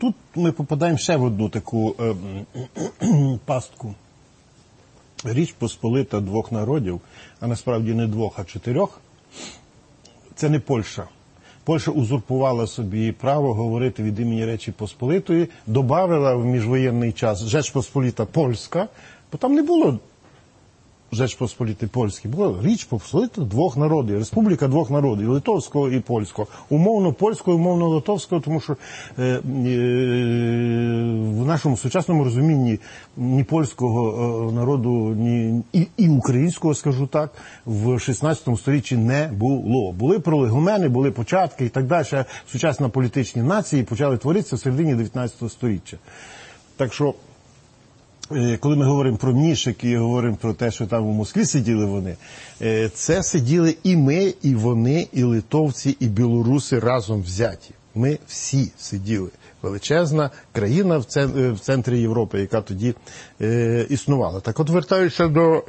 тут ми попадаємо ще в одну таку пастку. Річ Посполита двох народів, а насправді не двох, а чотирьох, це не Польща. Польща узурпувала собі право говорити від імені Речі Посполитої, добавила в міжвоєнний час Rzecz Посполита Польська, бо там не було Rzecz Посполити Польські, була Річ Посполита двох народів, Республіка двох народів, литовського і польського. Умовно польського, умовно литовського, тому що в нашому сучасному розумінні ні польського народу, ні і українського, скажу так, в 16 сторіччі не було. Були пролегомени, були початки і так далі. Сучасні політичні нації почали творитися в середині 19 сторіччя. Так що коли ми говоримо про Мнішек і говоримо про те, що там у Москві сиділи вони, це сиділи і ми, і вони, і литовці, і білоруси разом взяті. Ми всі сиділи. Величезна країна в центрі Європи, яка тоді існувала. Так от, вертаючись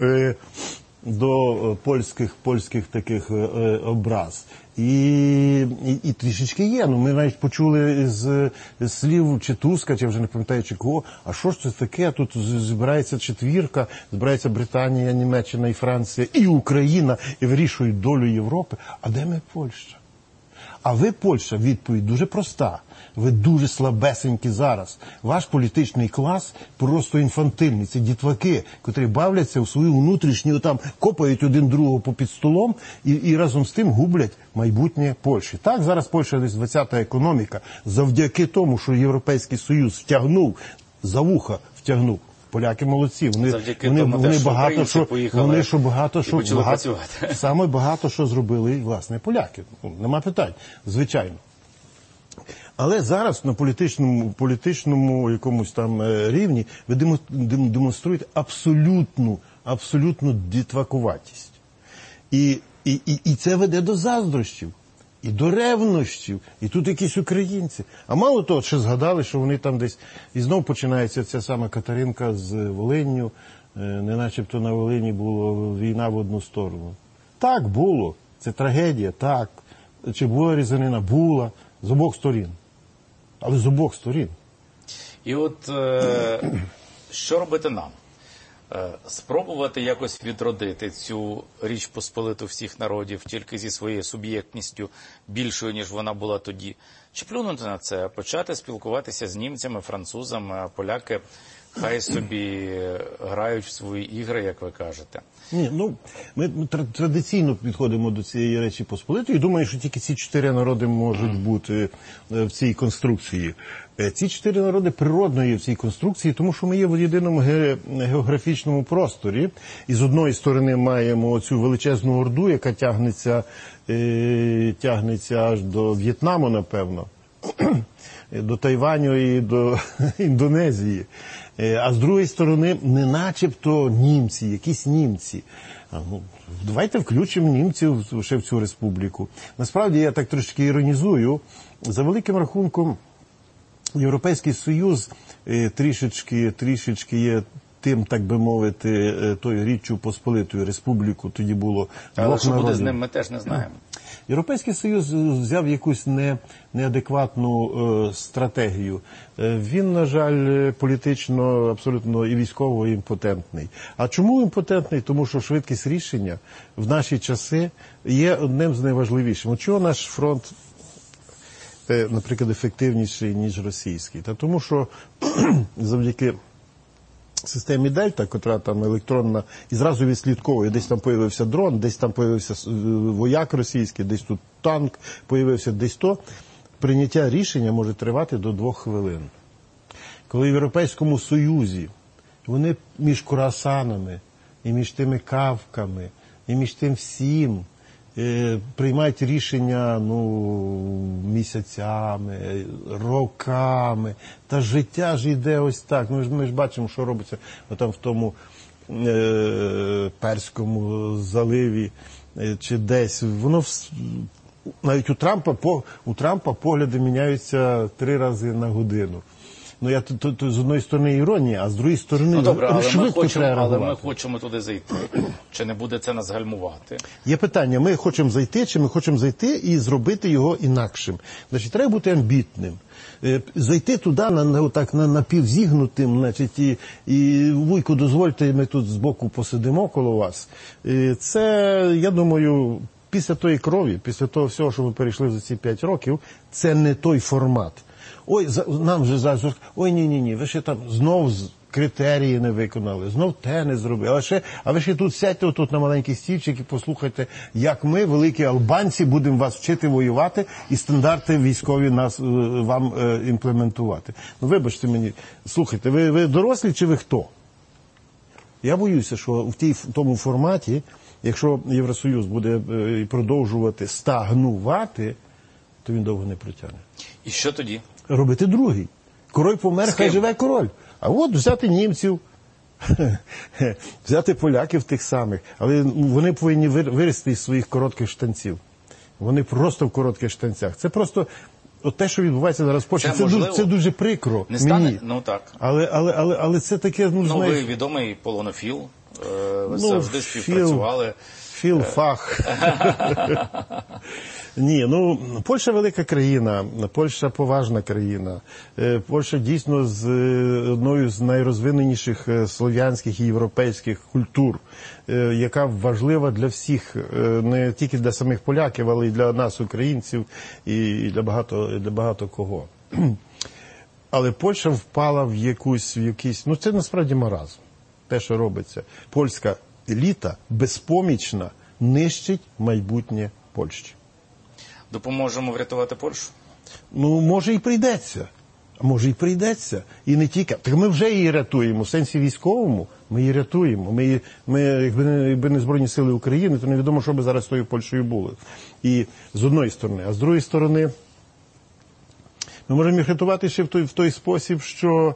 до польських таких образ. І трішечки є. Ну, ми навіть почули з слів чи Туска, чи вже не пам'ятаю, чи кого, а що ж це таке? Тут збирається четвірка, збирається Британія, Німеччина і Франція, і Україна, і вирішують долю Європи. А де ми Польща? А ви, Польща, відповідь дуже проста. Ви дуже слабесенькі зараз. Ваш політичний клас просто інфантильний. Це дітваки, котрі бавляться у свою внутрішню, там копають один другого попід столом і разом з тим гублять майбутнє Польщі. Так, зараз Польща десь 20-та економіка. Завдяки тому, що Європейський Союз втягнув, за вуха втягнув. Поляки молодці. Вони багато що зробили, власне, поляки. Нема питань, звичайно. Але зараз на політичному якомусь там рівні ви демонструєте абсолютну дітвакуватість. І це веде до заздрощів, і до ревнощів, і тут якісь українці. А мало того, ще згадали, що вони там десь, і знов починається ця сама Катеринка з Волинню, не начебто на Волині була війна в одну сторону. Так, було, це трагедія, так. Чи була різанина? Була, з обох сторін. Але з обох сторін. І от що робити нам? Спробувати якось відродити цю Річ Посполиту всіх народів тільки зі своєю суб'єктністю більшою, ніж вона була тоді. Чи плюнути на це? Почати спілкуватися з німцями, французами, а поляки хай собі грають в свої ігри, як ви кажете. Ні, ну, ми традиційно підходимо до цієї Речі Посполитої і думаю, що тільки ці чотири народи можуть бути в цій конструкції. Ці чотири народи природно є в цій конструкції, тому що ми є в єдиному географічному просторі. І з одної сторони маємо цю величезну орду, яка тягнеться аж до В'єтнаму, напевно, до Тайваню і до Індонезії. А з другої сторони, не начебто німці, якісь німці. Давайте включимо німців ще в цю республіку. Насправді, я так трошки іронізую. За великим рахунком, Європейський Союз трішечки є тим, так би мовити, тою Річчю Посполитою, республіку тоді було двох народів. Але що буде з ним, ми теж не знаємо. Європейський Союз взяв якусь неадекватну стратегію. Він, на жаль, політично, абсолютно і військово імпотентний. А чому імпотентний? Тому що швидкість рішення в наші часи є одним з найважливіших. От чого наш фронт, наприклад, ефективніший, ніж російський? Та тому що завдяки системі Дельта, котра там електронна, і зразу відслідковує, десь там появився дрон, десь там появився вояк російський, десь тут танк появився, десь то. Прийняття рішення може тривати до 2 хвилин. Коли в Європейському Союзі вони між круасанами, і між тими кавками, і між тим всім приймають рішення місяцями, роками. Та життя ж йде ось так. Ми ж бачимо, що робиться там в тому Перському заливі чи десь. Воно навіть у Трампа погляди міняються 3 рази на годину. Ну, я тут з одної сторони іронія, а з другої сторони швидко треба реагувати. Але ми хочемо туди зайти. Чи не буде це нас гальмувати? Є питання, ми хочемо зайти, чи ми хочемо зайти і зробити його інакшим. Значить, треба бути амбітним. Зайти туди так напівзігнутим, значить, і вуйку, дозвольте, ми тут збоку посидимо коло вас. Це, я думаю, після тої крові, після того всього, що ми перейшли за ці 5 років, це не той формат. Ой, нам же зараз, ой, ні, ви ще там знов критерії не виконали, знов те не зробили. А ви ще тут сядьте тут на маленький стільчик і послухайте, як ми, великі албанці, будемо вас вчити воювати і стандарти військові вам імплементувати. Ну, вибачте мені, слухайте, ви дорослі чи ви хто? Я боюся, що в тому форматі, якщо Євросоюз буде продовжувати стагнувати, то він довго не протягне. І що тоді? Робити другий. Король помер, хай живе король. А от взяти німців, взяти поляків тих самих. Але вони повинні вирости із своїх коротких штанців. Вони просто в коротких штанцях. Це просто от те, що відбувається зараз в Польщі. Це дуже прикро. Не стане? Мені. Ну так. Але це таке... Ви відомий полонофіл. Ви завжди співпрацювали. Фах. Ні, Польща велика країна, Польща поважна країна. Польща дійсно одною з найрозвиненіших слов'янських і європейських культур, яка важлива для всіх, не тільки для самих поляків, але й для нас, українців, і для багато кого. Але Польща впала в якийсь, це насправді маразм, те, що робиться. Польська еліта безпомічна нищить майбутнє Польщі. Допоможемо врятувати Польщу? Може і прийдеться. І не тільки. Так ми вже її рятуємо. В сенсі військовому ми її рятуємо. Якби не Збройні Сили України, то невідомо, що би зараз з тою Польщею було. І з одної сторони. А з другої сторони, ми можемо їх рятувати ще в той спосіб, що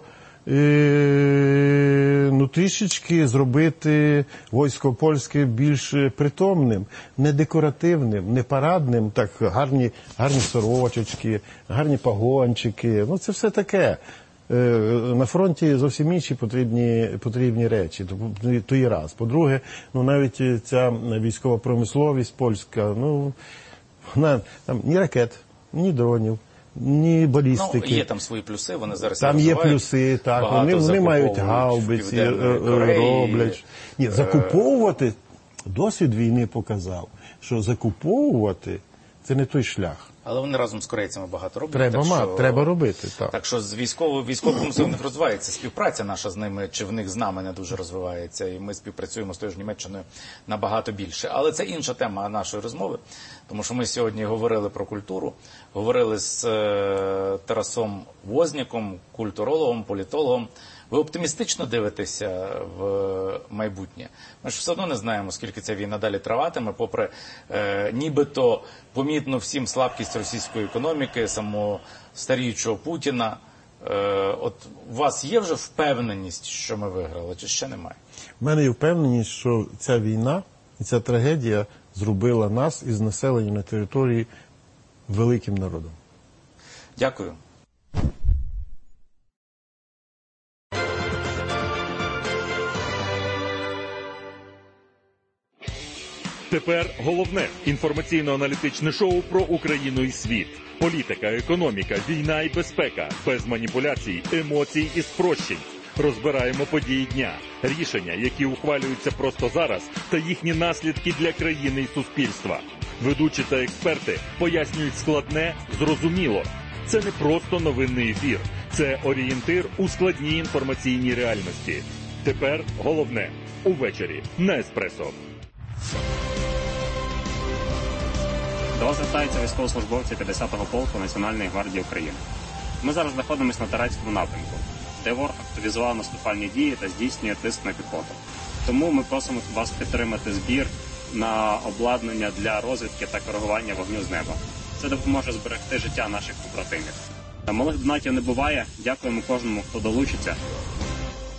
трішечки зробити військо польське більш притомним, не декоративним, не парадним, так гарні сорочечки, гарні погончики, це все таке. На фронті зовсім інші потрібні речі, то і раз. По-друге, навіть ця військова промисловість польська, вона там ні ракет, ні дронів, ні балістики. Є там свої плюси, вони зараз там є плюси, так. Вони мають гаубиці, роблять. Ні, закуповувати, досвід війни показав, що закуповувати – це не той шлях. Але вони разом з корейцями багато роблять. Треба робити, так. Так що з військово-промислових них розвивається співпраця наша з ними, чи в них з нами не дуже розвивається, і ми співпрацюємо з тою ж Німеччиною набагато більше. Але це інша тема нашої розмови, тому що ми сьогодні говорили про культуру, говорили з Тарасом Возняком, культурологом, політологом. Ви оптимістично дивитеся в майбутнє? Ми ж все одно не знаємо, скільки ця війна далі триватиме, попри нібито помітну всім слабкість російської економіки, самостаріючого Путіна. От у вас є вже впевненість, що ми виграли, чи ще немає? У мене є впевненість, що ця війна і ця трагедія зробила нас із населенням на території великим народом. Дякую. Тепер головне інформаційно-аналітичне шоу про Україну і світ. Політика, економіка, війна і безпека. Без маніпуляцій, емоцій і спрощень. Розбираємо події дня, рішення, які ухвалюються просто зараз, та їхні наслідки для країни і суспільства. Ведучі та експерти пояснюють складне, зрозуміло. Це не просто новинний ефір. Це орієнтир у складній інформаційній реальності. Тепер головне – увечері на Еспресо. До вас звертаються військовослужбовці 50-го полку Національної гвардії України. Ми зараз знаходимося на Тарецькому напрямку, де ворог активізував наступальні дії та здійснює тиск на піхоту. Тому ми просимо вас підтримати збір на обладнання для розвідки та коригування вогню з неба. Це допоможе зберегти життя наших побратимів. Малих донатів не буває. Дякуємо кожному, хто долучиться.